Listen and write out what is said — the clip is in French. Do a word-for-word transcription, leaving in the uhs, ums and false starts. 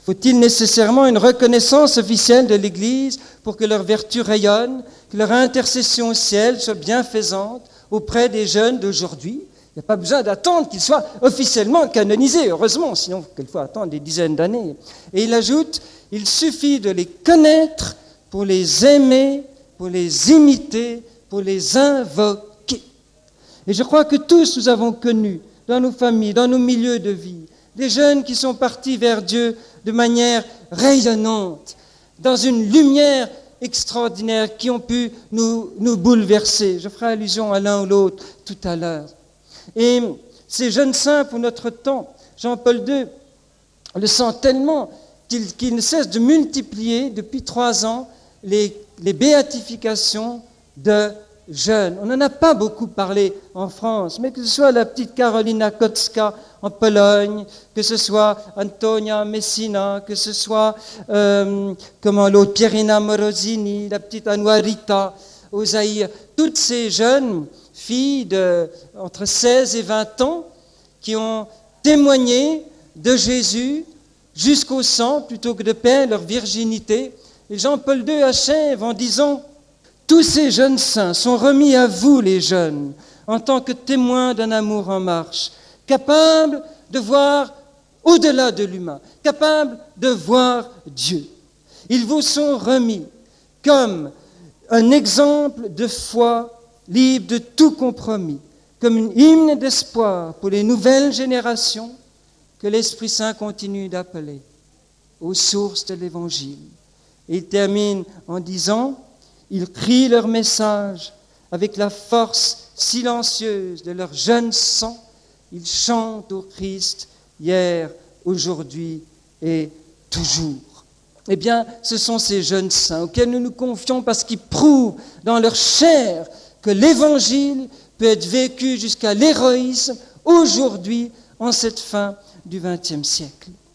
Faut-il nécessairement une reconnaissance officielle de l'Église pour que leur vertu rayonne, que leur intercession au ciel soit bienfaisante auprès des jeunes d'aujourd'hui? Il n'y a pas besoin d'attendre qu'ils soient officiellement canonisés, heureusement, sinon il faut attendre des dizaines d'années. Et il ajoute, il suffit de les connaître pour les aimer, pour les imiter, pour les invoquer. Et je crois que tous nous avons connu, dans nos familles, dans nos milieux de vie, des jeunes qui sont partis vers Dieu de manière rayonnante, dans une lumière extraordinaire, qui ont pu nous, nous bouleverser. Je ferai allusion à l'un ou l'autre tout à l'heure. Et ces jeunes saints pour notre temps, Jean-Paul deux le sent tellement qu'il, qu'il ne cesse de multiplier depuis trois ans les, les béatifications de jeunes. On n'en a pas beaucoup parlé en France, mais que ce soit la petite Karolina Kocka en Pologne, que ce soit Antonia Messina, que ce soit euh, comment l'autre Pierina Morosini, la petite Anuarita au Zaïre, toutes ces jeunes filles de, entre seize et vingt ans qui ont témoigné de Jésus jusqu'au sang plutôt que de perdre leur virginité. Et Jean-Paul deux achève en disant « Tous ces jeunes saints sont remis à vous, les jeunes, en tant que témoins d'un amour en marche, capables de voir au-delà de l'humain, capables de voir Dieu. Ils vous sont remis comme un exemple de foi libre de tout compromis, comme une hymne d'espoir pour les nouvelles générations que l'Esprit Saint continue d'appeler aux sources de l'Évangile. » Et il termine en disant « Ils crient leur message avec la force silencieuse de leur jeune sang. Ils chantent au Christ hier, aujourd'hui et toujours. » Eh bien, ce sont ces jeunes saints auxquels nous nous confions parce qu'ils prouvent dans leur chair que l'Évangile peut être vécu jusqu'à l'héroïsme aujourd'hui, en cette fin du vingtième siècle.